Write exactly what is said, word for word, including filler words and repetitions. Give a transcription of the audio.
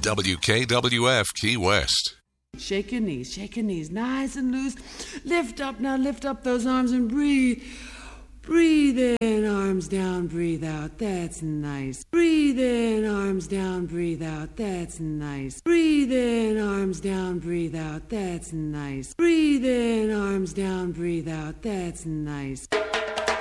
W K W F Key West. Shake your knees, shake your knees, nice and loose. Lift up now, lift up those arms and breathe. Breathe in, arms down, breathe out, that's nice. Breathe in, arms down, breathe out, that's nice. Breathe in, arms down, breathe out, that's nice. Breathe in, arms down, breathe out, that's nice.